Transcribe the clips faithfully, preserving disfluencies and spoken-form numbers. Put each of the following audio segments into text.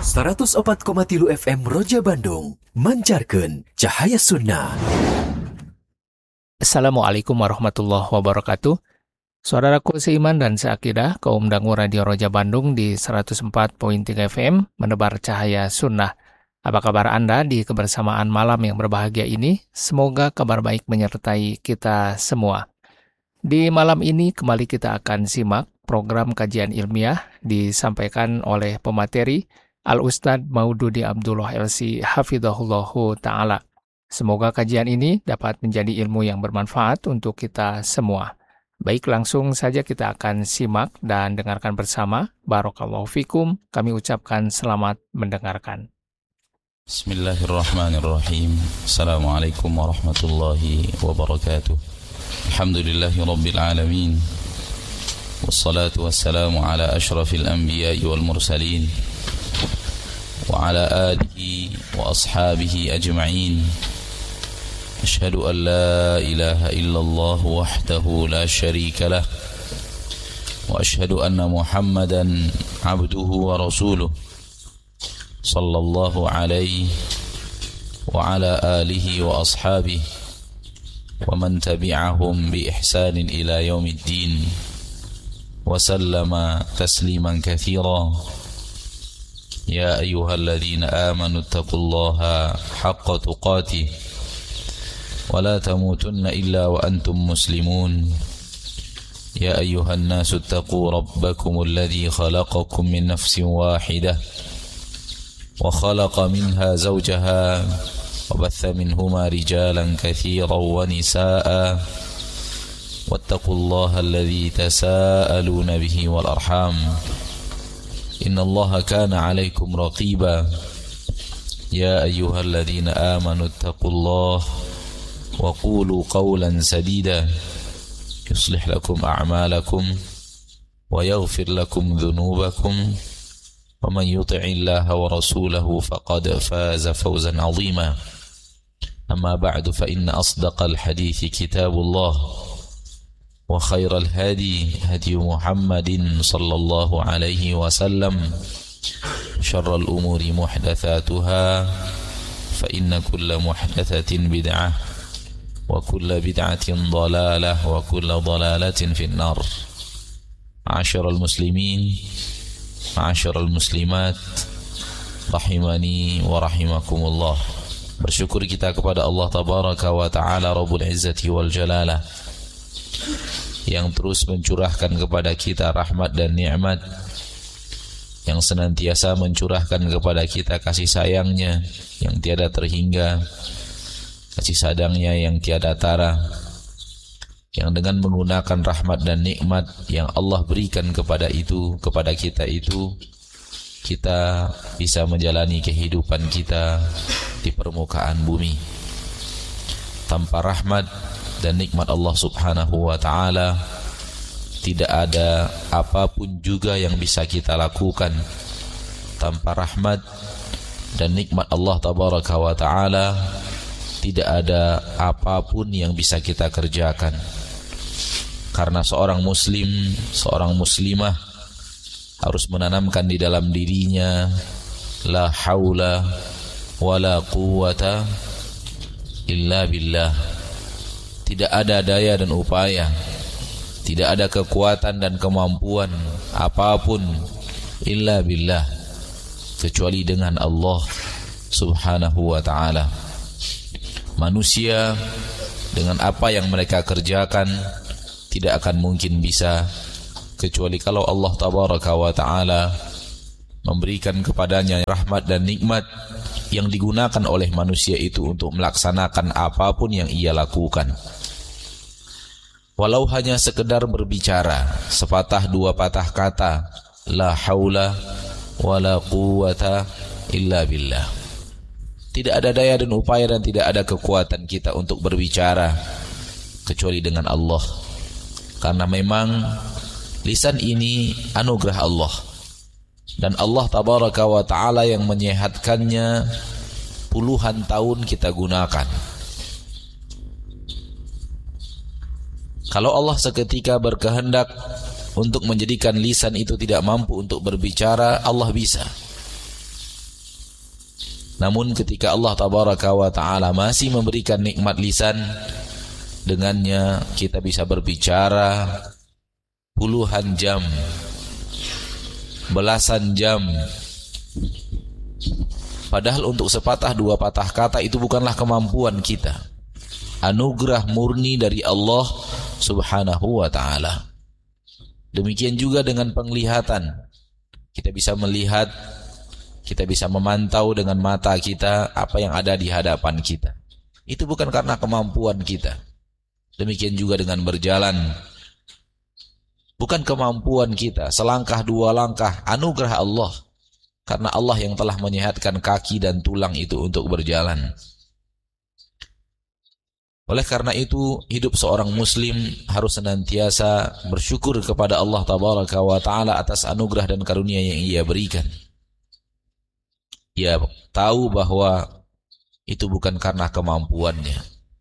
seratus opat koma tilu F M Roja Bandung mancarkeun cahaya sunnah. Assalamualaikum warahmatullahi wabarakatuh. Saudaraku seiman dan seakidah, kaum dangu Radio Roja Bandung di seratus empat koma tiga F M menebar cahaya sunnah. Apa kabar Anda di kebersamaan malam yang berbahagia ini? Semoga kabar baik menyertai kita semua. Di malam ini kembali kita akan simak program kajian ilmiah disampaikan oleh pemateri Al-Ustadz Maududi Abdullah L C Hafidhahullahu Ta'ala. Semoga kajian ini dapat menjadi ilmu yang bermanfaat untuk kita semua. Baik, langsung saja kita akan simak dan dengarkan bersama. Barakallahu fikum. Kami ucapkan selamat mendengarkan. Bismillahirrahmanirrahim. Assalamualaikum warahmatullahi wabarakatuh. Alhamdulillahi rabbil alamin. Wassalatu wassalamu ala ashrafil anbiya'i wal mursalin. وعلى آله وأصحابه أجمعين أشهد أن لا إله إلا الله وحده لا شريك له وأشهد أن محمدا عبده ورسوله صلى الله عليه وعلى آله وأصحابه ومن تبعهم بإحسان إلى يوم الدين وسلم تسليما كثيرا. يا أيها الذين آمنوا اتقوا الله حق تقاته ولا تموتن إلا وأنتم مسلمون. يا أيها الناس اتقوا ربكم الذي خلقكم من نفس واحدة وخلق منها زوجها وبث منهما رجالا كثيرا ونساء واتقوا الله الذي تساءلون به والأرحام إن الله كان عليكم رقيبا. يا أيها الذين آمنوا اتقوا الله وقولوا قولا سديدا يصلح لكم أعمالكم ويغفر لكم ذنوبكم ومن يطع الله ورسوله فقد فاز فوزا عظيما. أما بعد فإن أصدق الحديث كتاب الله وخير الهدي هدي محمد صلى الله عليه وسلم شر الأمور محدثاتها فإن كل محدثة بدعة وكل بدعة ضلالة وكل ضلالة في النار. معاشر المسلمين معاشر المسلمات rahimani wa rahimakumullah. Bersyukur kita kepada Allah Tabaraka wa Ta'ala Rabbul Izzati wal Jalalah yang terus mencurahkan kepada kita rahmat dan nikmat, yang senantiasa mencurahkan kepada kita kasih sayangnya yang tiada terhingga, kasih sayangnya yang tiada tara, yang dengan menggunakan rahmat dan nikmat yang Allah berikan kepada itu kepada kita itu kita bisa menjalani kehidupan kita di permukaan bumi. Tanpa rahmat dan nikmat Allah Subhanahu wa Ta'ala, tidak ada apapun juga yang bisa kita lakukan. Tanpa rahmat dan nikmat Allah Tabaraka wa Ta'ala, tidak ada apapun yang bisa kita kerjakan. Karena seorang muslim, seorang muslimah harus menanamkan di dalam dirinya la haula wala quwwata illa billah. Tidak ada daya dan upaya, tidak ada kekuatan dan kemampuan apapun illa billah, kecuali dengan Allah Subhanahu wa Ta'ala. Manusia dengan apa yang mereka kerjakan tidak akan mungkin bisa kecuali kalau Allah Tabaraka wa Ta'ala memberikan kepadanya rahmat dan nikmat yang digunakan oleh manusia itu untuk melaksanakan apapun yang ia lakukan. Walau hanya sekedar berbicara sepatah dua patah kata la haula wala quwwata illa billah. Tidak ada daya dan upaya dan tidak ada kekuatan kita untuk berbicara kecuali dengan Allah. Karena memang lisan ini anugerah Allah, dan Allah Tabaraka wa Ta'ala yang menyehatkannya puluhan tahun kita gunakan. Kalau Allah seketika berkehendak untuk menjadikan lisan itu tidak mampu untuk berbicara, Allah bisa. Namun ketika Allah tabaraka wa ta'ala masih memberikan nikmat lisan, dengannya kita bisa berbicara puluhan jam, belasan jam. Padahal untuk sepatah dua patah kata itu bukanlah kemampuan kita. Anugerah murni dari Allah subhanahu wa ta'ala. Demikian juga dengan penglihatan. Kita bisa melihat, kita bisa memantau dengan mata kita apa yang ada di hadapan kita. Itu bukan karena kemampuan kita. Demikian juga dengan berjalan. Bukan kemampuan kita, selangkah dua langkah, anugerah Allah. Karena Allah yang telah menyehatkan kaki dan tulang itu untuk berjalan. Oleh karena itu, hidup seorang muslim harus senantiasa bersyukur kepada Allah tabaraka wa ta'ala atas anugerah dan karunia yang ia berikan. Ia tahu bahwa itu bukan karena kemampuannya.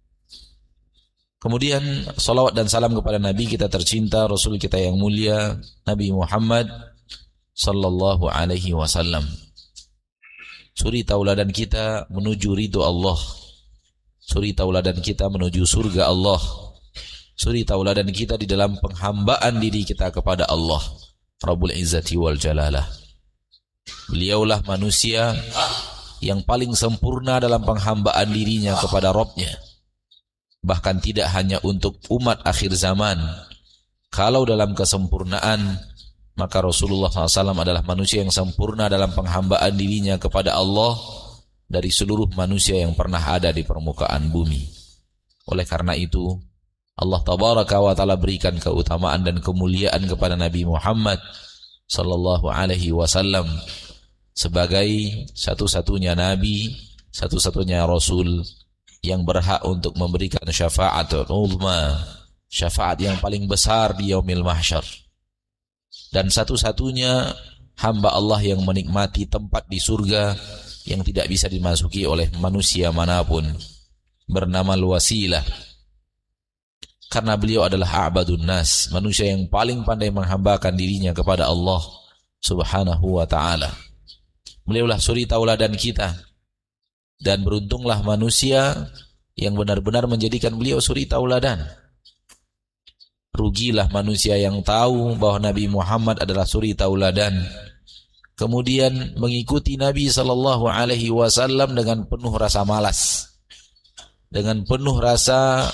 Kemudian salawat dan salam kepada Nabi kita tercinta, Rasul kita yang mulia, Nabi Muhammad sallallahu alaihi wasallam. Suri tauladan kita menuju ridho Allah. Suri tauladan kita menuju surga Allah. Suri tauladan kita di dalam penghambaan diri kita kepada Allah Rabbul Izzati wal Jalalah. Beliaulah manusia yang paling sempurna dalam penghambaan dirinya kepada Rabb-Nya. Bahkan tidak hanya untuk umat akhir zaman. Kalau dalam kesempurnaan, maka Rasulullah shallallahu alaihi wasallam adalah manusia yang sempurna dalam penghambaan dirinya kepada Allah dari seluruh manusia yang pernah ada di permukaan bumi. Oleh karena itu, Allah tabaraka wa ta'ala berikan keutamaan dan kemuliaan kepada Nabi Muhammad sallallahu alaihi wasallam sebagai satu-satunya nabi, satu-satunya rasul yang berhak untuk memberikan syafaatul uzma, syafaat yang paling besar di yaumil mahsyar. Dan satu-satunya hamba Allah yang menikmati tempat di surga yang tidak bisa dimasuki oleh manusia manapun, bernama Al-Wasilah. Karena beliau adalah a'badun nas, manusia yang paling pandai menghambakan dirinya kepada Allah subhanahu wa ta'ala. Beliaulah suri tauladan kita. Dan beruntunglah manusia yang benar-benar menjadikan beliau suri tauladan. Rugilah manusia yang tahu bahwa Nabi Muhammad adalah suri tauladan, kemudian mengikuti Nabi sallallahu alaihi wasallam dengan penuh rasa malas, dengan penuh rasa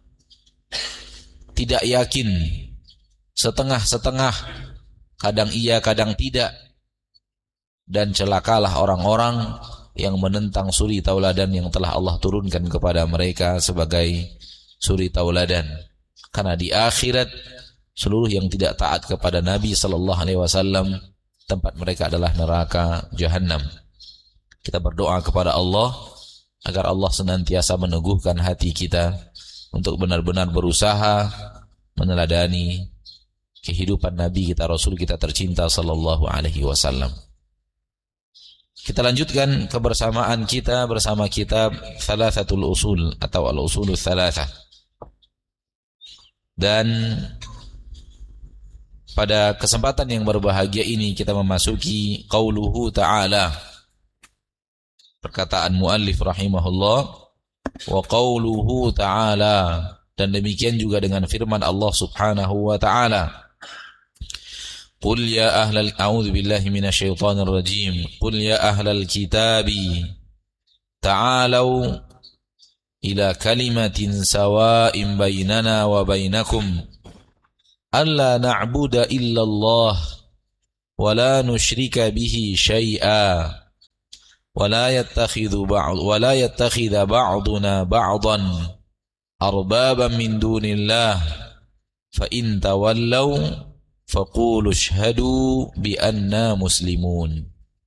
tidak yakin, setengah-setengah, kadang iya kadang tidak. Dan celakalah orang-orang yang menentang suri tauladan yang telah Allah turunkan kepada mereka sebagai suri tauladan. Karena di akhirat seluruh yang tidak taat kepada Nabi sallallahu alaihi wasallam tempat mereka adalah neraka jahanam. Kita berdoa kepada Allah agar Allah senantiasa meneguhkan hati kita untuk benar-benar berusaha meneladani kehidupan Nabi kita, Rasul kita tercinta sallallahu alaihi wasallam. Kita lanjutkan kebersamaan kita bersama kitab Thalathatul Usul atau Al-Usulul Thalathah. Dan pada kesempatan yang berbahagia ini kita memasuki qauluhu ta'ala, perkataan muallif rahimahullah, wa qauluhu ta'ala, dan demikian juga dengan firman Allah subhanahu wa ta'ala. Qul ya ahlal a'udzu billahi minasyaitonir rajim. Qul ya ahlal kitabi ta'alu ila kalimatin sawa'in bainana wa bainakum alla na'budu illallah wa la nusyrika bihi syai'a wa la yattakhidhu ba'd wa la yattakhidha ba'duna ba'dan arbaban min dunillah fa in tawallaw faqulu ashhadu bi anna muslimun.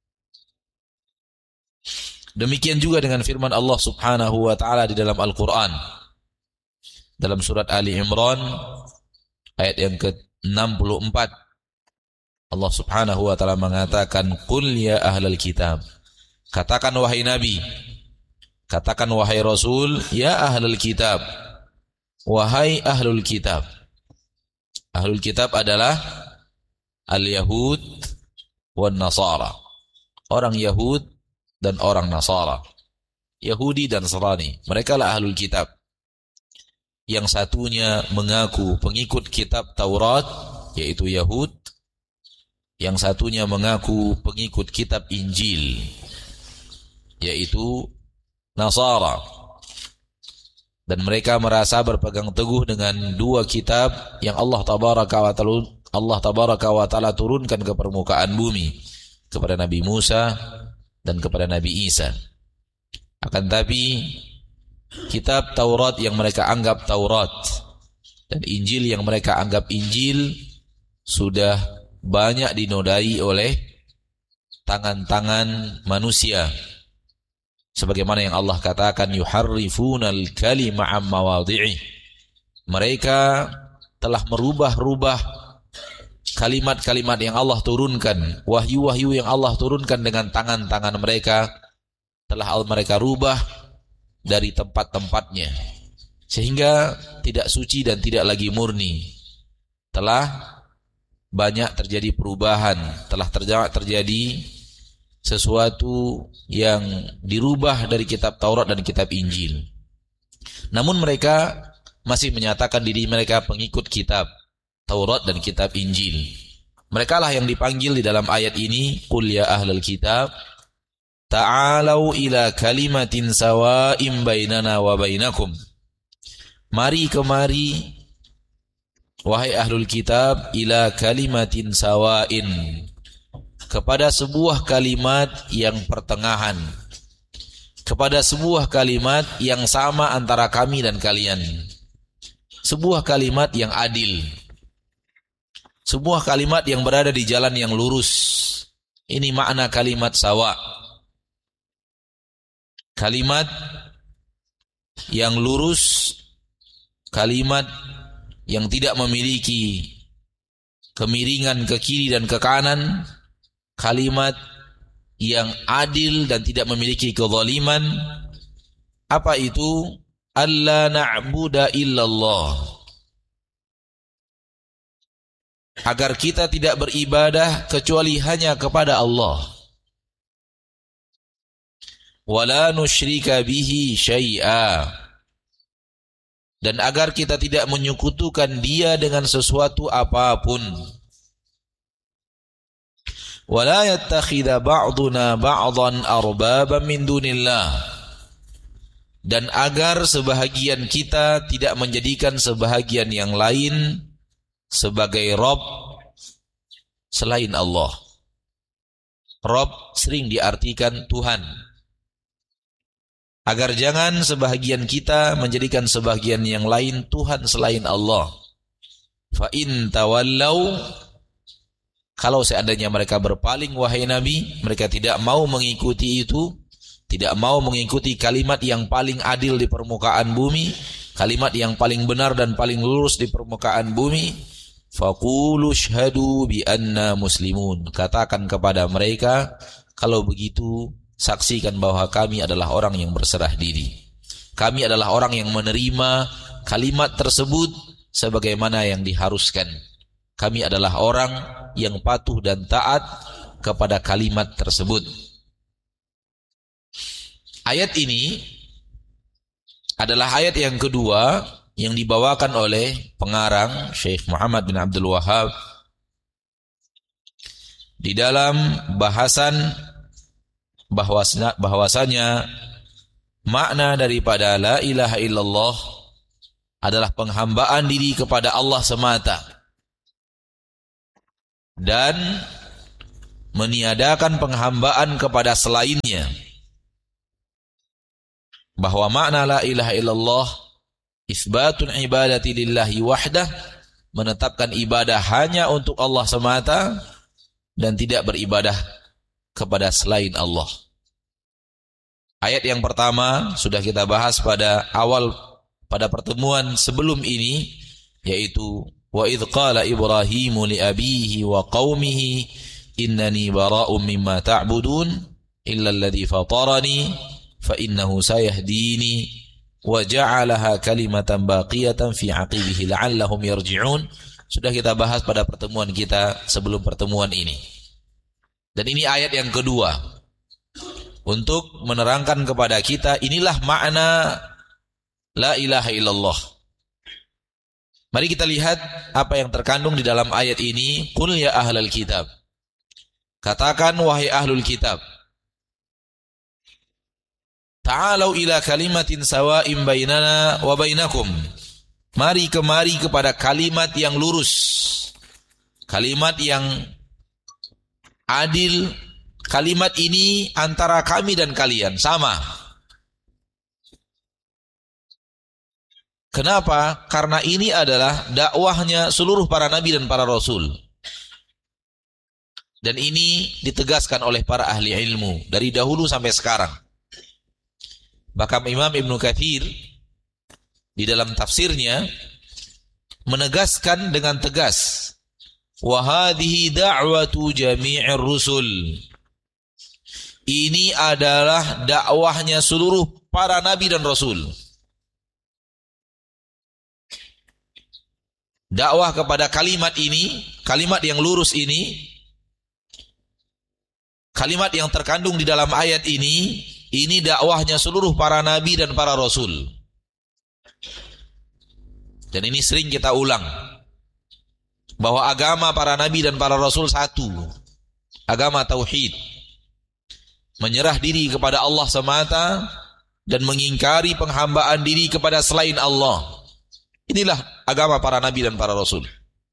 Demikian juga dengan firman Allah subhanahu wa ta'ala di dalam Al-Quran. Dalam surat Ali Imran ayat yang ke enam puluh empat, Allah subhanahu wa ta'ala mengatakan, Qul ya ahlal kitab, katakan wahai Nabi, katakan wahai Rasul, ya ahlal kitab, wahai ahlul kitab. Ahlul kitab adalah al-Yahud wan Nasara, orang Yahud dan orang Nasara. Yahudi dan Nasrani, mereka lah ahlul kitab. Yang satunya mengaku pengikut kitab Taurat, yaitu Yahud. Yang satunya mengaku pengikut kitab Injil, yaitu Nasara. Dan mereka merasa berpegang teguh dengan dua kitab yang Allah Tabaraka wa Ta'ala Allah Tabaraka wa Ta'ala turunkan ke permukaan bumi, kepada Nabi Musa dan kepada Nabi Isa. Akan tapi kitab Taurat yang mereka anggap Taurat dan Injil yang mereka anggap Injil sudah banyak dinodai oleh tangan-tangan manusia. Sebagaimana yang Allah katakan, yuharrifunal kalima am mawadhi'i. Mereka telah merubah-rubah kalimat-kalimat yang Allah turunkan, wahyu-wahyu yang Allah turunkan dengan tangan-tangan mereka, telah mereka rubah dari tempat-tempatnya, sehingga tidak suci dan tidak lagi murni. Telah banyak terjadi perubahan, telah terjadi sesuatu yang dirubah dari kitab Taurat dan kitab Injil. Namun mereka masih menyatakan diri mereka pengikut kitab Taurat dan kitab Injil. Mereka lah yang dipanggil di dalam ayat ini, qul ya ahlal kitab ta'alau ila kalimatin sawa'im bainana wa bainakum. Mari kemari, wahai ahlul kitab, ila kalimatin sawa'in, kepada sebuah kalimat yang pertengahan, kepada sebuah kalimat yang sama antara kami dan kalian, sebuah kalimat yang adil, sebuah kalimat yang berada di jalan yang lurus. Ini makna kalimat sawa. Kalimat yang lurus, kalimat yang tidak memiliki kemiringan ke kiri dan ke kanan, kalimat yang adil dan tidak memiliki kezaliman. Apa itu? Alla na'budu illallah. Agar kita tidak beribadah kecuali hanya kepada Allah. Wala nusyrika bihi syai'a. Dan agar kita tidak menyekutukan Dia dengan sesuatu apapun. Wala yattakhidha ba'duna ba'dan arbaban min dunillah. Dan agar sebahagian kita tidak menjadikan sebahagian yang lain sebagai Rabb selain Allah. Rabb sering diartikan Tuhan. Agar jangan sebahagian kita menjadikan sebahagian yang lain Tuhan selain Allah. Fa in tawallau, kalau seandainya mereka berpaling wahai Nabi, mereka tidak mau mengikuti itu, tidak mau mengikuti kalimat yang paling adil di permukaan bumi, kalimat yang paling benar dan paling lurus di permukaan bumi, faqulu syhadu bi anna muslimun. Katakan kepada mereka, kalau begitu saksikan bahwa kami adalah orang yang berserah diri. Kami adalah orang yang menerima kalimat tersebut sebagaimana yang diharuskan. Kami adalah orang yang patuh dan taat kepada kalimat tersebut. Ayat ini adalah ayat yang kedua yang dibawakan oleh pengarang Syekh Muhammad bin Abdul Wahhab di dalam bahasan bahwasanya makna daripada la ilaha illallah adalah penghambaan diri kepada Allah semata dan meniadakan penghambaan kepada selainnya. Bahwa makna la ilaha illallah isbatun ibadati lillahi wahdah, menetapkan ibadah hanya untuk Allah semata dan tidak beribadah kepada selain Allah. Ayat yang pertama sudah kita bahas pada awal pada pertemuan sebelum ini, yaitu wa idz qala Ibrahimu li abihi wa qaumihi innani bara'um mimma ta'budun illa alladhi fatarani fa innahu sayahdini wa ja'alaha kalimatan baqiyatan fi 'aqibihi la'allahum yarji'un. Sudah kita bahas pada pertemuan kita sebelum pertemuan ini. Dan ini ayat yang kedua. untuk menerangkan kepada kita inilah makna la ilaha illallah. Mari kita lihat apa yang terkandung di dalam ayat ini. Qul ya ahlal kitab. Katakan wahai ahlul kitab. Ta'alau ila kalimatin sawa'im bainana wa bainakum. Mari kemari kepada kalimat yang lurus. Kalimat yang adil. Kalimat ini antara kami dan kalian sama. Kenapa? Karena ini adalah dakwahnya seluruh para nabi dan para rasul. Dan ini ditegaskan oleh para ahli ilmu dari dahulu sampai sekarang. Bahkan Imam Ibnu Katsir di dalam tafsirnya menegaskan dengan tegas, wa hadhihi da'watu jami'ir rusul. Ini adalah dakwahnya seluruh para nabi dan rasul. Dakwah kepada kalimat ini, kalimat yang lurus ini, kalimat yang terkandung di dalam ayat ini, ini dakwahnya seluruh para nabi dan para rasul. Dan ini sering kita ulang, bahwa agama para nabi dan para rasul satu, agama tauhid, menyerah diri kepada Allah semata dan mengingkari penghambaan diri kepada selain Allah. Inilah agama para nabi dan para rasul.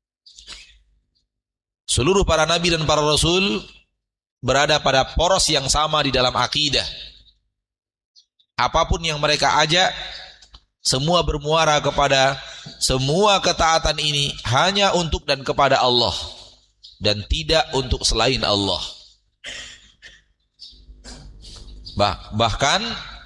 Seluruh para nabi dan para rasul berada pada poros yang sama di dalam akidah. Apapun yang mereka ajak, semua bermuara kepada semua ketaatan ini hanya untuk dan kepada Allah dan tidak untuk selain Allah. Bah, bahkan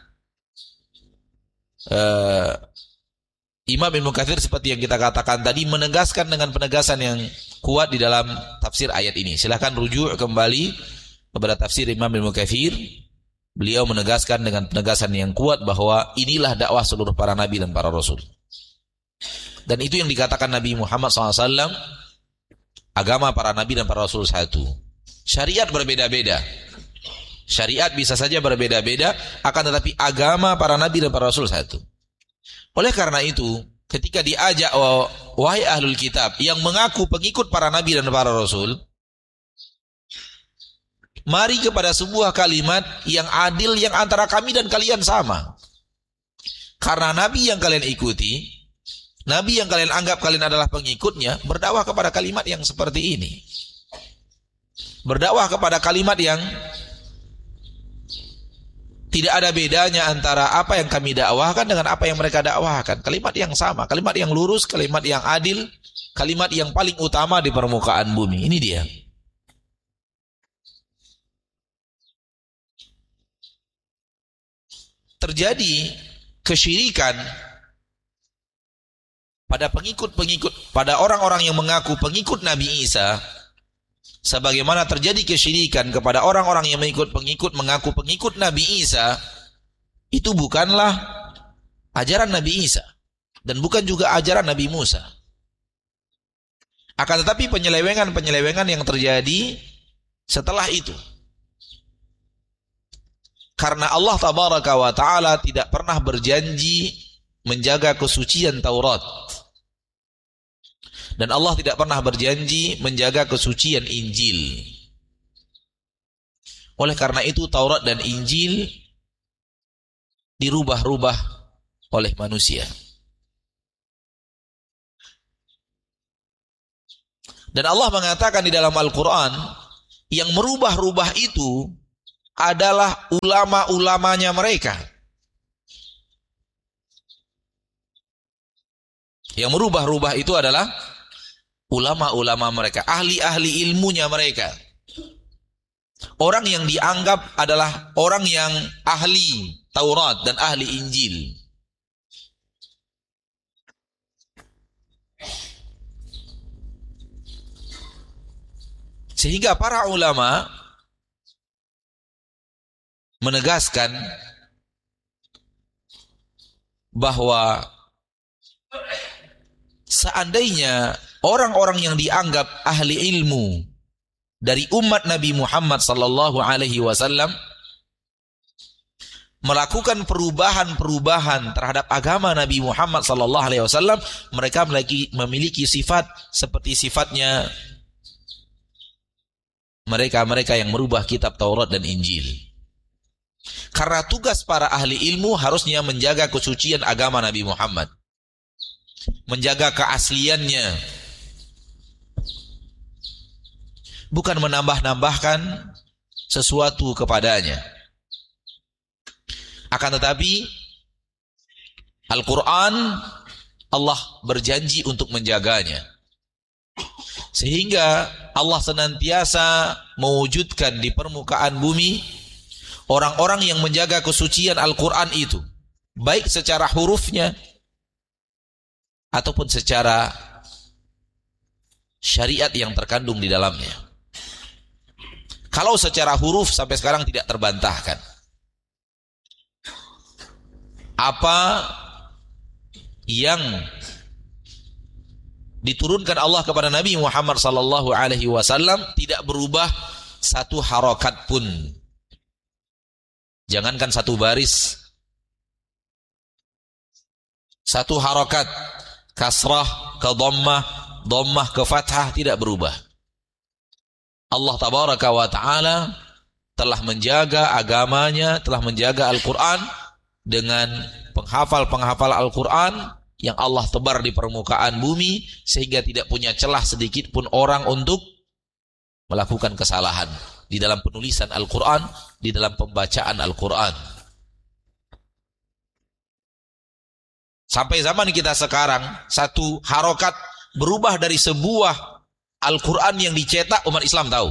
uh, Imam Ibnu Katsir seperti yang kita katakan tadi menegaskan dengan penegasan yang kuat di dalam tafsir ayat ini. Silahkan rujuk kembali kepada tafsir Imam Ibnu Katsir. Beliau menegaskan dengan penegasan yang kuat bahwa inilah dakwah seluruh para nabi dan para rasul. Dan itu yang dikatakan Nabi Muhammad shallallahu alaihi wasallam, agama para nabi dan para rasul satu. Syariat berbeda-beda. Syariat bisa saja berbeda-beda, akan tetapi agama para nabi dan para rasul satu. Oleh karena itu, ketika diajak wahai ahlul kitab yang mengaku pengikut para nabi dan para rasul, mari kepada sebuah kalimat yang adil yang antara kami dan kalian sama. Karena nabi yang kalian ikuti, nabi yang kalian anggap kalian adalah pengikutnya, berdakwah kepada kalimat yang seperti ini. Berdakwah kepada kalimat yang tidak ada bedanya antara apa yang kami dakwahkan dengan apa yang mereka dakwahkan. Kalimat yang sama, kalimat yang lurus, kalimat yang adil, kalimat yang paling utama di permukaan bumi. Ini dia. Terjadi kesyirikan pada pengikut-pengikut, pada orang-orang yang mengaku pengikut Nabi Isa, sebagaimana terjadi kesyirikan kepada orang-orang yang mengikut pengikut mengaku pengikut Nabi Isa, itu bukanlah ajaran Nabi Isa dan bukan juga ajaran Nabi Musa. Akan tetapi penyelewengan-penyelewengan yang terjadi setelah itu. Karena Allah tabaraka wa ta'ala tidak pernah berjanji menjaga kesucian Taurat. Dan Allah tidak pernah berjanji menjaga kesucian Injil. Oleh karena itu Taurat dan Injil dirubah-rubah oleh manusia. Dan Allah mengatakan di dalam Al-Quran, yang merubah-rubah itu adalah ulama-ulamanya mereka. Yang merubah-rubah itu adalah ulama-ulama mereka, ahli-ahli ilmunya mereka. Orang yang dianggap adalah orang yang ahli Taurat dan ahli Injil. Sehingga para ulama menegaskan bahwa seandainya orang-orang yang dianggap ahli ilmu dari umat Nabi Muhammad sallallahu alaihi wasallam melakukan perubahan-perubahan terhadap agama Nabi Muhammad sallallahu alaihi wasallam, mereka memiliki, memiliki sifat seperti sifatnya mereka-mereka yang merubah kitab Taurat dan Injil. Karena tugas para ahli ilmu harusnya menjaga kesucian agama Nabi Muhammad, menjaga keasliannya, bukan menambah-nambahkan sesuatu kepadanya. Akan tetapi Al-Quran, Allah berjanji untuk menjaganya, sehingga Allah senantiasa mewujudkan di permukaan bumi orang-orang yang menjaga kesucian Al-Quran itu, baik secara hurufnya ataupun secara syariat yang terkandung di dalamnya. Kalau secara huruf sampai sekarang tidak terbantahkan. Apa yang diturunkan Allah kepada Nabi Muhammad sallallahu alaihi wasallam tidak berubah satu harokat pun. Jangankan satu baris, satu harokat, kasrah ke dhammah, dhammah ke fathah tidak berubah. Allah tabaraka wa ta'ala telah menjaga agamanya, telah menjaga Al-Quran dengan penghafal-penghafal Al-Quran yang Allah tebar di permukaan bumi, sehingga tidak punya celah sedikit pun orang untuk melakukan kesalahan di dalam penulisan Al-Quran, di dalam pembacaan Al-Quran. Sampai zaman kita sekarang, satu harokat berubah dari sebuah Al-Quran yang dicetak, umat Islam tahu.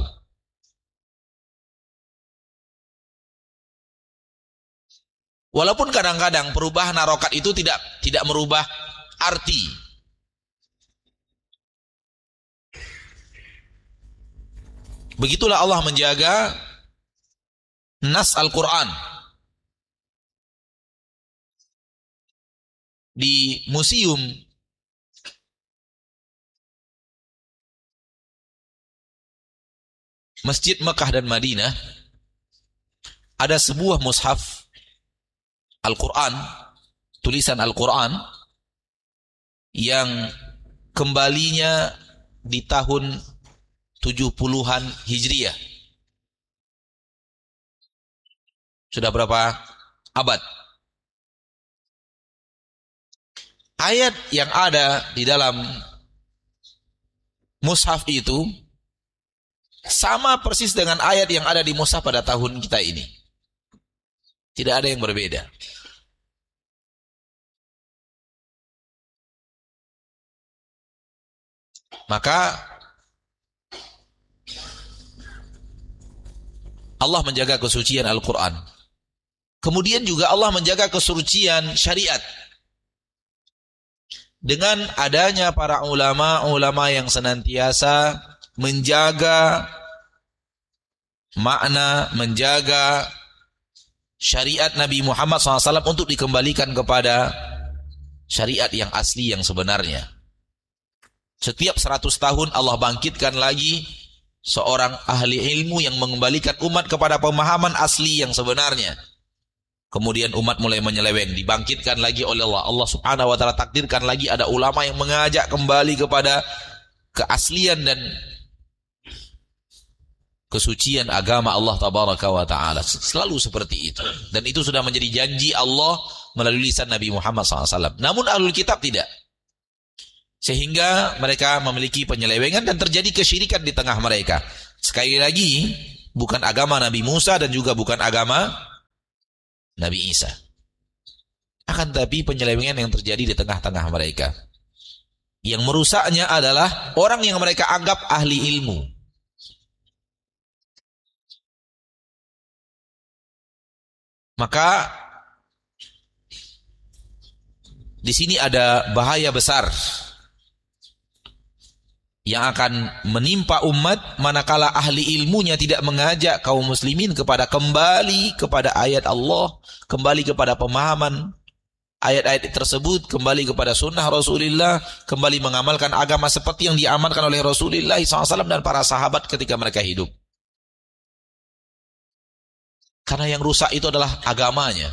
Walaupun kadang-kadang perubahan harokat itu tidak tidak merubah arti. Begitulah Allah menjaga nas Al-Quran. Di museum Masjid Mekah dan Madinah ada sebuah mushaf Al-Quran, tulisan Al-Quran yang kembalinya di tahun tujuh puluhan Hijriah. Sudah berapa abad? Ayat yang ada di dalam mushaf itu sama persis dengan ayat yang ada di mushaf pada tahun kita ini. Tidak ada yang berbeda. Maka Allah menjaga kesucian Al-Quran. Kemudian juga Allah menjaga kesucian syariat dengan adanya para ulama-ulama yang senantiasa menjaga makna, menjaga syariat Nabi Muhammad shallallahu alaihi wasallam untuk dikembalikan kepada syariat yang asli, yang sebenarnya. Setiap seratus tahun Allah bangkitkan lagi seorang ahli ilmu yang mengembalikan umat kepada pemahaman asli yang sebenarnya. Kemudian umat mulai menyeleweng, dibangkitkan lagi oleh Allah. Allah subhanahu wa ta'ala takdirkan lagi ada ulama yang mengajak kembali kepada keaslian dan kesucian agama Allah tabaraka wa ta'ala. Selalu seperti itu. Dan itu sudah menjadi janji Allah melalui lisan Nabi Muhammad shallallahu alaihi wasallam. Namun ahlul kitab tidak. Sehingga mereka memiliki penyelewengan dan terjadi kesyirikan di tengah mereka. Sekali lagi, bukan agama Nabi Musa dan juga bukan agama Nabi Isa. Akan tetapi penyelewengan yang terjadi di tengah-tengah mereka. Yang merusaknya adalah orang yang mereka anggap ahli ilmu. Maka di sini ada bahaya besar yang akan menimpa umat manakala ahli ilmunya tidak mengajak kaum muslimin kepada kembali kepada ayat Allah, kembali kepada pemahaman ayat-ayat tersebut, kembali kepada sunnah Rasulullah, kembali mengamalkan agama seperti yang diamalkan oleh Rasulullah shallallahu alaihi wasallam dan para sahabat ketika mereka hidup. Karena yang rusak itu adalah agamanya.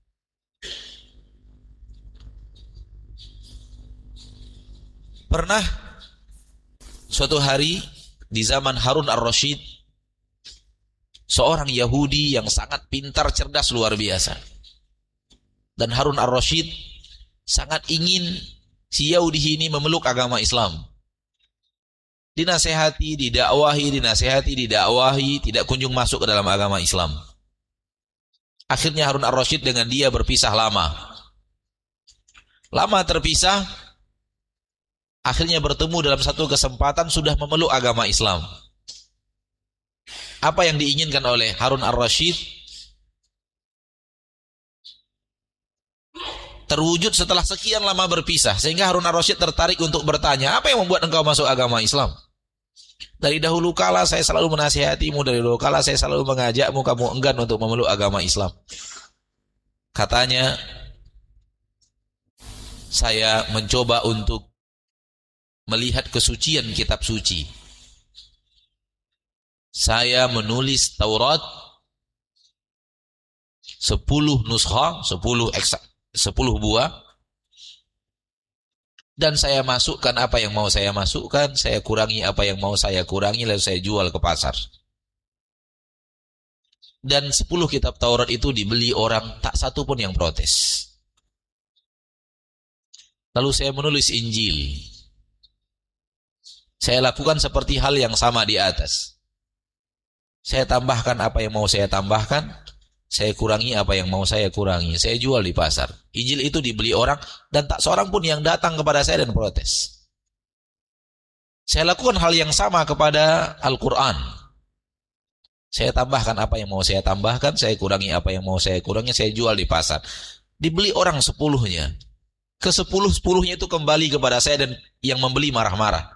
Pernah suatu hari di zaman Harun ar-Rasyid, seorang Yahudi yang sangat pintar, cerdas, luar biasa. Dan Harun ar-Rasyid sangat ingin si Yahudi ini memeluk agama Islam. Dinasehati, didakwahi, dinasehati, didakwahi, tidak kunjung masuk ke dalam agama Islam. Akhirnya Harun ar-Rasyid dengan dia berpisah lama. Lama terpisah, akhirnya bertemu dalam satu kesempatan sudah memeluk agama Islam. Apa yang diinginkan oleh Harun ar-Rasyid terwujud setelah sekian lama berpisah, sehingga Harun ar-Rasyid tertarik untuk bertanya, apa yang membuat engkau masuk agama Islam? Dari dahulu kala saya selalu menasihatimu, dari dahulu kala saya selalu mengajakmu, kamu enggan untuk memeluk agama Islam. Katanya, saya mencoba untuk melihat kesucian kitab suci. Saya menulis Taurat sepuluh nuskha, sepuluh eksa, sepuluh buah, dan saya masukkan apa yang mau saya masukkan, saya kurangi apa yang mau saya kurangi, lalu saya jual ke pasar. Dan sepuluh kitab Taurat itu dibeli orang, tak satu pun yang protes. Lalu saya menulis Injil. Saya lakukan seperti hal yang sama di atas. Saya tambahkan apa yang mau saya tambahkan, saya kurangi apa yang mau saya kurangi, saya jual di pasar. Injil itu dibeli orang dan tak seorang pun yang datang kepada saya dan protes. Saya lakukan hal yang sama kepada Al-Quran. Saya tambahkan apa yang mau saya tambahkan, saya kurangi apa yang mau saya kurangi, saya jual di pasar. Dibeli orang sepuluhnya. Ke sepuluh-sepuluhnya itu kembali kepada saya dan yang membeli marah-marah.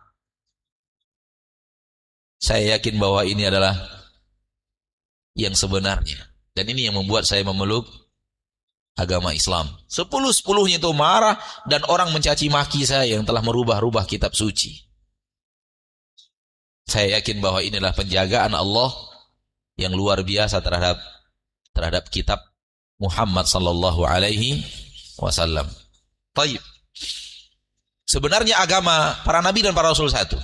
Saya yakin bahwa ini adalah yang sebenarnya. Dan ini yang membuat saya memeluk agama Islam. Sepuluh-sepuluhnya itu marah dan orang mencaci maki saya yang telah merubah-rubah kitab suci. Saya yakin bahwa inilah penjagaan Allah yang luar biasa terhadap terhadap kitab Muhammad sallallahu alaihi wasallam. Baik. Sebenarnya agama para nabi dan para rasul satu.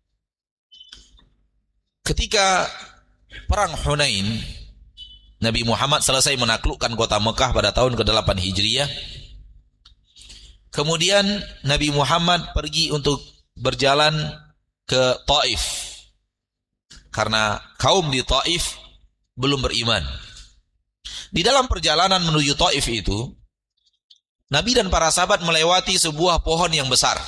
Ketika perang Hunain, Nabi Muhammad selesai menaklukkan kota Mekah pada tahun kedelapan Hijriah. Kemudian Nabi Muhammad pergi untuk berjalan ke Taif. Karena kaum di Taif belum beriman. Di dalam perjalanan menuju Taif itu, Nabi dan para sahabat melewati sebuah pohon yang besar.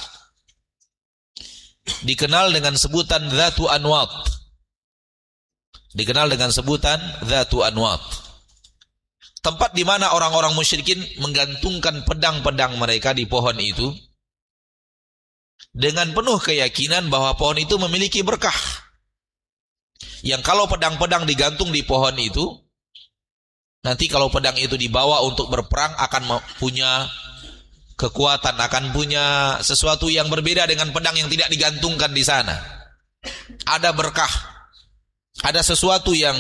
Dikenal dengan sebutan Dzatu Anwat. Dikenal dengan sebutan Dzatu Anwat. Tempat di mana orang-orang musyrikin menggantungkan pedang-pedang mereka di pohon itu dengan penuh keyakinan bahwa pohon itu memiliki berkah. Yang kalau pedang-pedang digantung di pohon itu, nanti kalau pedang itu dibawa untuk berperang akan punya kekuatan, akan punya sesuatu yang berbeda dengan pedang yang tidak digantungkan di sana. Ada berkah. Ada sesuatu yang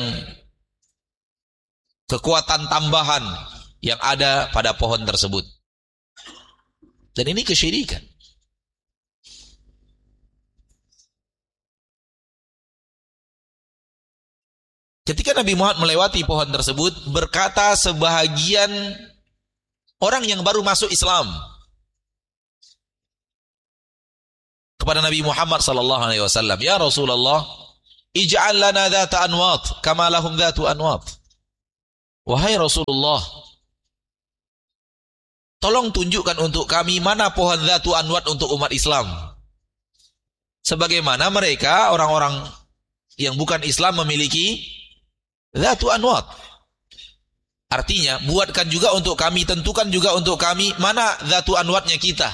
kekuatan tambahan yang ada pada pohon tersebut. Dan ini kesyirikan. Ketika Nabi Muhammad melewati pohon tersebut, berkata sebahagian orang yang baru masuk Islam kepada Nabi Muhammad sallallahu alaihi wasallam, "Ya Rasulullah, ij'al lana dzata anwat kama lahum dzatu anwat." Wahai Rasulullah, tolong tunjukkan untuk kami mana pohon dzatu anwat untuk umat Islam. Sebagaimana mereka orang-orang yang bukan Islam memiliki dzatu anwat. Artinya, buatkan juga untuk kami, tentukan juga untuk kami mana dzatu anwatnya kita.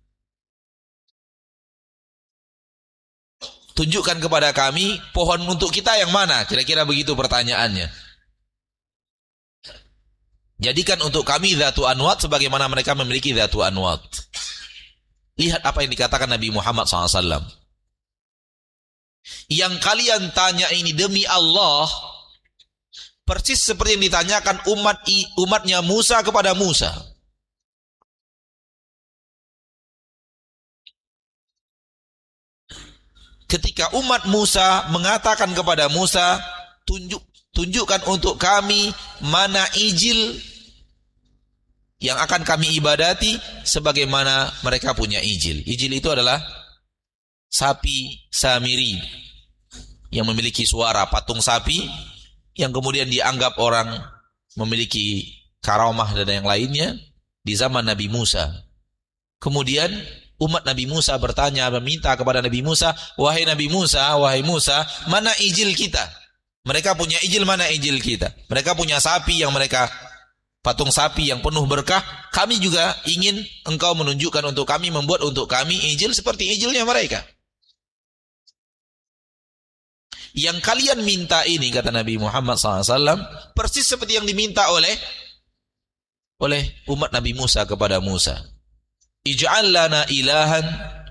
Tunjukkan kepada kami pohon untuk kita yang mana, kira-kira begitu pertanyaannya. Jadikan untuk kami dzatu anwat sebagaimana mereka memiliki dzatu anwat. Lihat apa yang dikatakan Nabi Muhammad shallallahu alaihi wasallam. Yang kalian tanya ini demi Allah, Persis seperti yang ditanyakan umat umatnya Musa kepada Musa. Ketika umat Musa mengatakan kepada Musa, tunjuk, tunjukkan untuk kami mana Ijil yang akan kami ibadati sebagaimana mereka punya Ijil. Ijil itu adalah sapi Samiri yang memiliki suara, patung sapi yang kemudian dianggap orang memiliki karamah dan yang lainnya di zaman Nabi Musa. Kemudian umat Nabi Musa bertanya, meminta kepada Nabi Musa, wahai Nabi Musa, wahai Musa, mana Ijil kita? Mereka punya Ijil, mana Ijil kita? Mereka punya sapi yang mereka, patung sapi yang penuh berkah. Kami juga ingin engkau menunjukkan untuk kami, membuat untuk kami Ijil seperti Ijilnya mereka. Yang kalian minta ini, kata Nabi Muhammad shallallahu alaihi wasallam, persis seperti yang diminta oleh oleh umat Nabi Musa kepada Musa. Ij'al lana ilahan,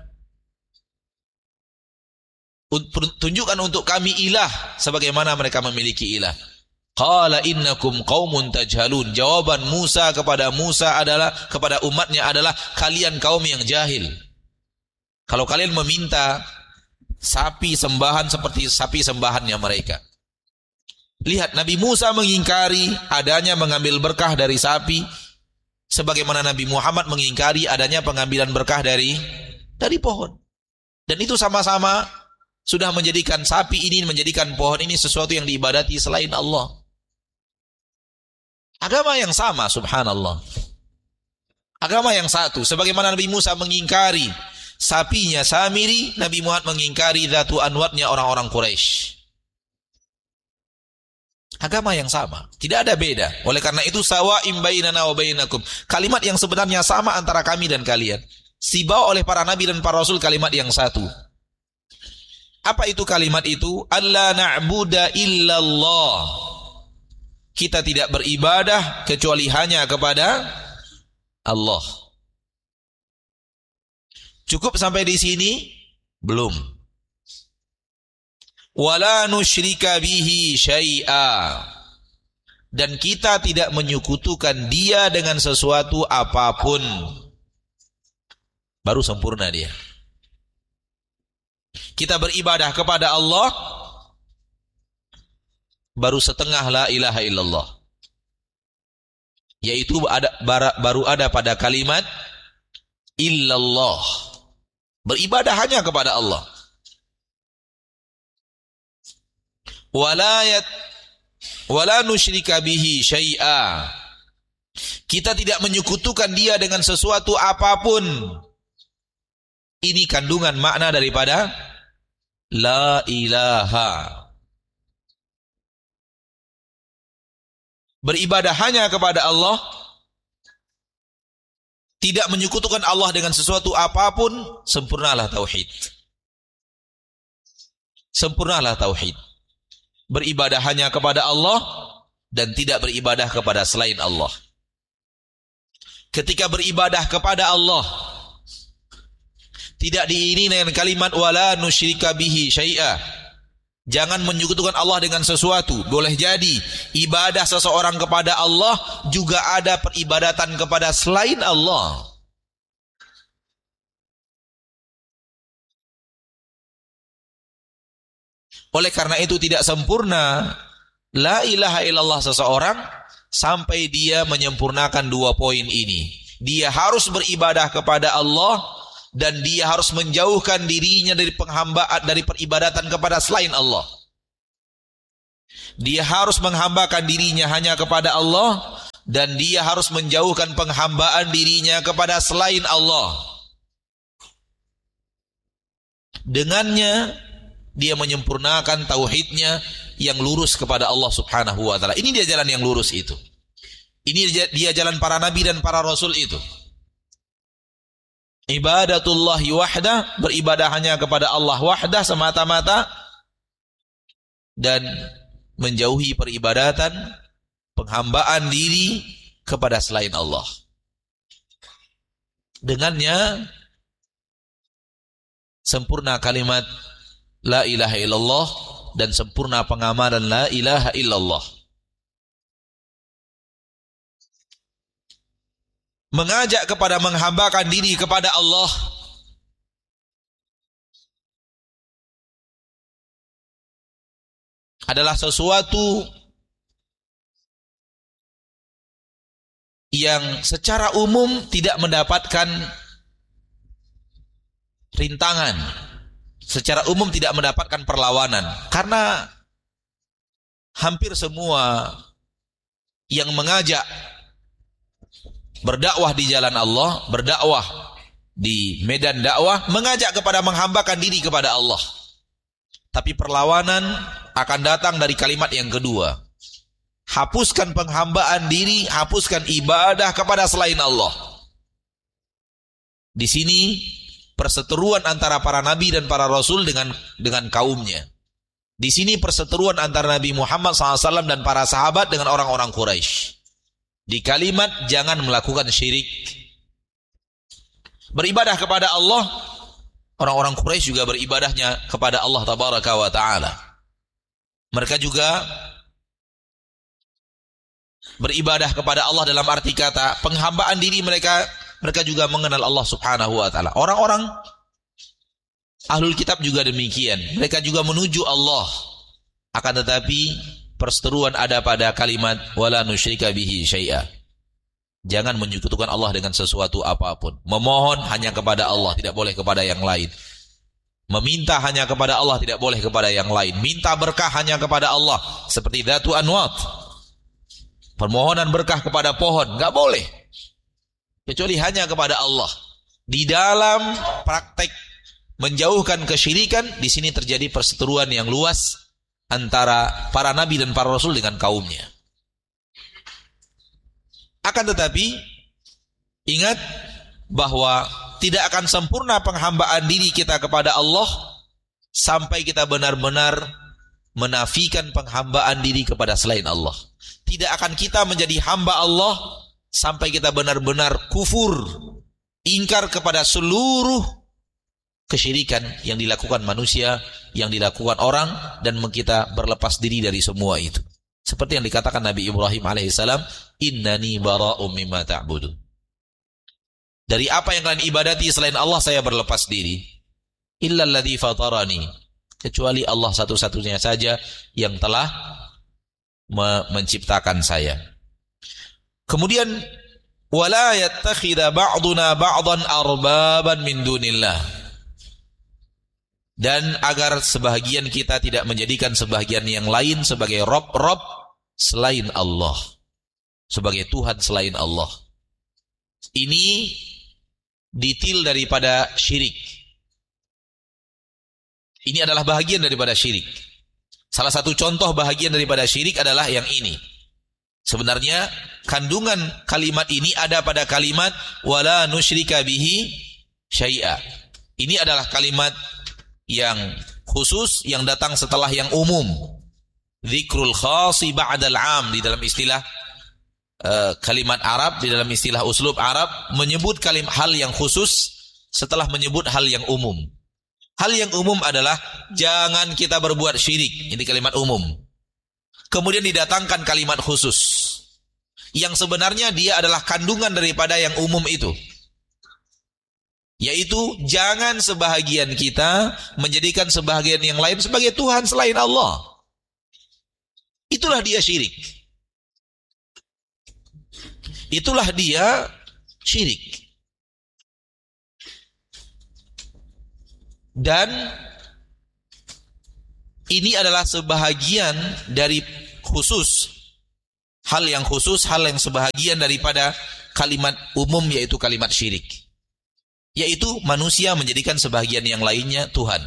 tunjukkan untuk kami ilah sebagaimana mereka memiliki ilah. Qala innakum qaumun tajhalun. Jawaban Musa kepada Musa adalah, kepada umatnya adalah, kalian kaum yang jahil. Kalau kalian meminta sapi sembahan seperti sapi sembahannya mereka. Lihat, Nabi Musa mengingkari adanya mengambil berkah dari sapi, sebagaimana Nabi Muhammad mengingkari adanya pengambilan berkah dari dari pohon. Dan itu sama-sama sudah menjadikan sapi ini, menjadikan pohon ini sesuatu yang diibadati selain Allah. Agama yang sama, subhanallah. Agama yang satu. Sebagaimana Nabi Musa mengingkari sapinya Samiri, Nabi Muhammad mengingkari Dzatu Anwatnya orang-orang Quraisy. Agama yang sama, tidak ada beda. Oleh karena itu, sawa'im bainana wa bainakum, kalimat yang sebenarnya sama antara kami dan kalian. Dibawa oleh para nabi dan para rasul kalimat yang satu. Apa itu kalimat itu? Alla na'buda illallah. Kita tidak beribadah kecuali hanya kepada Allah. Cukup sampai di sini? Belum. Wala nusyrika bihi syai'a. Dan kita tidak menyekutukan dia dengan sesuatu apapun. Baru sempurna dia. Kita beribadah kepada Allah, baru setengah la ilaha illallah. Yaitu ada, baru ada pada kalimat illallah. Beribadah hanya kepada Allah. Walayat wala nusyrika bihi syai'a. Kita tidak menyekutukan dia dengan sesuatu apapun. Ini kandungan makna daripada la ilaha. Beribadah hanya kepada Allah, tidak menyekutukan Allah dengan sesuatu apapun, sempurnalah tauhid. Sempurnalah tauhid. Beribadah hanya kepada Allah dan tidak beribadah kepada selain Allah. Ketika beribadah kepada Allah, tidak diiringi dengan kalimat wala nusyrika bihi syai'a. Jangan menyekutukan Allah dengan sesuatu. Boleh jadi ibadah seseorang kepada Allah juga ada peribadatan kepada selain Allah. Oleh karena itu tidak sempurna la ilaha illallah seseorang sampai dia menyempurnakan dua poin ini. Dia harus beribadah kepada Allah dan dia harus menjauhkan dirinya dari penghambaan, dari peribadatan kepada selain Allah. Dia harus menghambakan dirinya hanya kepada Allah dan dia harus menjauhkan penghambaan dirinya kepada selain Allah. Dengannya dia menyempurnakan tauhidnya yang lurus kepada Allah Subhanahu wa taala. Ini dia jalan yang lurus itu. Ini dia jalan para nabi dan para rasul itu. Ibadatullahi wahdah, beribadah hanya kepada Allah wahdah semata-mata, dan menjauhi peribadatan, penghambaan diri kepada selain Allah. Dengannya sempurna kalimat la ilaha illallah dan sempurna pengamalan la ilaha illallah. mengajak kepada menghambakan diri kepada Allah, adalah sesuatu yang secara umum tidak mendapatkan rintangan, secara umum tidak mendapatkan perlawanan, karena hampir semua yang mengajak berdakwah di jalan Allah, berdakwah di medan dakwah, mengajak kepada menghambakan diri kepada Allah. Tapi perlawanan akan datang dari kalimat yang kedua. Hapuskan penghambaan diri, hapuskan ibadah kepada selain Allah. Di sini perseteruan antara para nabi dan para rasul dengan dengan kaumnya. Di sini perseteruan antara Nabi Muhammad shallallahu alaihi wasallam dan para sahabat dengan orang-orang Quraisy. Di kalimat jangan melakukan syirik. Beribadah kepada Allah, orang-orang Quraisy juga beribadahnya kepada Allah tabaraka wa taala. Mereka juga beribadah kepada Allah dalam arti kata penghambaan diri mereka, mereka juga mengenal Allah subhanahu wa ta'ala. Orang-orang Ahlul Kitab juga demikian. Mereka juga menuju Allah. Akan tetapi perseteruan ada pada kalimat wala nusyrika bihi syai'a. Jangan menyekutukan Allah dengan sesuatu apapun. Memohon hanya kepada Allah, tidak boleh kepada yang lain. Meminta hanya kepada Allah, tidak boleh kepada yang lain. Minta berkah hanya kepada Allah, seperti Dzatu Anwat. Permohonan berkah kepada pohon enggak boleh, kecuali hanya kepada Allah. Di dalam praktek menjauhkan kesyirikan, di sini terjadi perseteruan yang luas antara para nabi dan para rasul dengan kaumnya. Akan tetapi ingat bahwa tidak akan sempurna penghambaan diri kita kepada Allah sampai kita benar-benar menafikan penghambaan diri kepada selain Allah. Tidak akan kita menjadi hamba Allah sampai kita benar-benar kufur, ingkar kepada seluruh kesyirikan yang dilakukan manusia, yang dilakukan orang, dan kita berlepas diri dari semua itu. Seperti yang dikatakan Nabi Ibrahim alaihissalam, innani bara'um mimma ta'budu. Dari apa yang kalian ibadati selain Allah, saya berlepas diri. Illal ladzi fatarani, kecuali Allah satu-satunya saja yang telah me menciptakan saya. Kemudian wala yattakhidha ba'duna ba'dan arbaban min dunillah. Dan agar sebahagian kita tidak menjadikan sebahagian yang lain sebagai rob-rob selain Allah, sebagai Tuhan selain Allah. Ini detail daripada syirik. Ini adalah bahagian daripada syirik. Salah satu contoh bahagian daripada syirik adalah yang ini. Sebenarnya kandungan kalimat ini ada pada kalimat wala nusyrika bihi syai'a. Ini adalah kalimat yang khusus yang datang setelah yang umum. Dzikrul khasi ba'dal 'am, di dalam istilah uh, kalimat Arab, di dalam istilah uslub Arab, menyebut kalimat hal yang khusus setelah menyebut hal yang umum. Hal yang umum adalah jangan kita berbuat syirik. Ini kalimat umum. Kemudian didatangkan kalimat khusus yang sebenarnya dia adalah kandungan daripada yang umum itu, yaitu jangan sebahagian kita menjadikan sebahagian yang lain sebagai Tuhan selain Allah. Itulah dia syirik. Itulah dia syirik. Dan ini adalah sebahagian dari khusus, hal yang khusus, hal yang sebahagian daripada kalimat umum, yaitu kalimat syirik. Yaitu manusia menjadikan sebahagian yang lainnya Tuhan.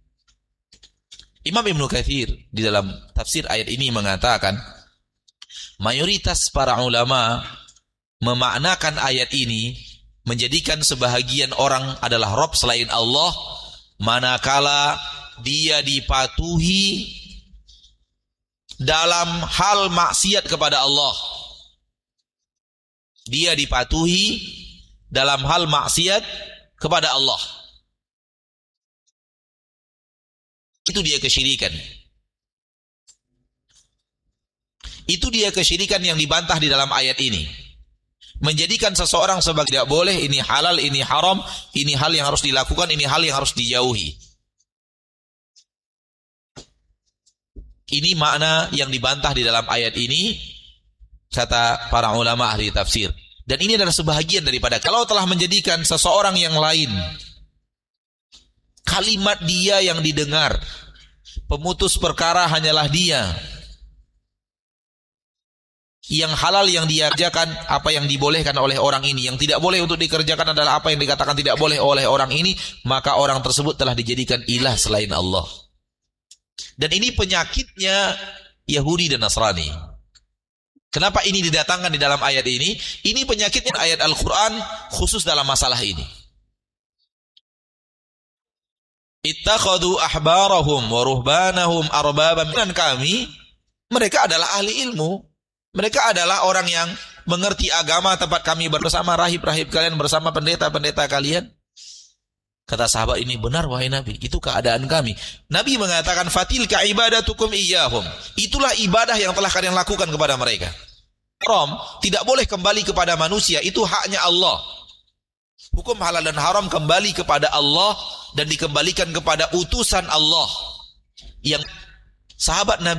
Imam Ibnu Katsir di dalam tafsir ayat ini mengatakan, mayoritas para ulama memaknakan ayat ini menjadikan sebahagian orang adalah Rob selain Allah, manakala dia dipatuhi dalam hal maksiat kepada Allah. Dia dipatuhi dalam hal maksiat kepada Allah. Itu dia kesyirikan. Itu dia kesyirikan yang dibantah di dalam ayat ini. menjadikan seseorang sebagai tidak boleh, ini halal, ini haram, ini hal yang harus dilakukan, ini hal yang harus dijauhi. Ini makna yang dibantah di dalam ayat ini, kata para ulama ahli tafsir. Dan ini adalah sebahagian daripada, kalau telah menjadikan seseorang yang lain, kalimat dia yang didengar, pemutus perkara hanyalah dia, yang halal yang dia kerjakan, apa yang dibolehkan oleh orang ini, yang tidak boleh untuk dikerjakan adalah apa yang dikatakan tidak boleh oleh orang ini, maka orang tersebut telah dijadikan ilah selain Allah. Dan ini penyakitnya Yahudi dan Nasrani. Kenapa ini didatangkan di dalam ayat ini? Ini penyakitnya ayat Al-Quran khusus dalam masalah ini. Ittakhadhu ahbarahum wa ruhbanahum arbaban min kami. Mereka adalah ahli ilmu. Mereka adalah orang yang mengerti agama, tempat kami bersama rahib-rahib kalian, bersama pendeta-pendeta kalian. Kata sahabat ini, benar wahai Nabi, itu keadaan kami. Nabi mengatakan, fatilka ibadatukum iyyahum. Itulah ibadah yang telah kalian lakukan kepada mereka. Haram tidak boleh kembali kepada manusia, itu haknya Allah. Hukum halal dan haram kembali kepada Allah dan dikembalikan kepada utusan Allah. Yang sahabat Nabi